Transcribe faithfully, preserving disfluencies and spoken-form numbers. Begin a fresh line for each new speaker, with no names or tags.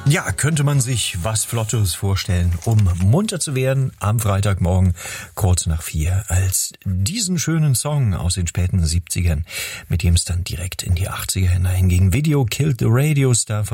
Ja, könnte man sich was Flottes vorstellen, um munter zu werden am Freitagmorgen kurz nach vier, als diesen schönen Song aus den späten siebzigern, mit dem es dann direkt in die achtziger hineinging. Video Killed the Radio Star von